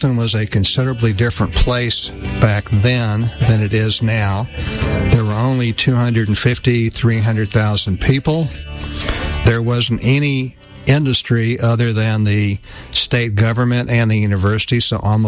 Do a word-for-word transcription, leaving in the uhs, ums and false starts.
Charleston was a considerably different place back then than it is now. There were only two hundred fifty, three hundred thousand people. There wasn't any industry other than the state government and the university, so almost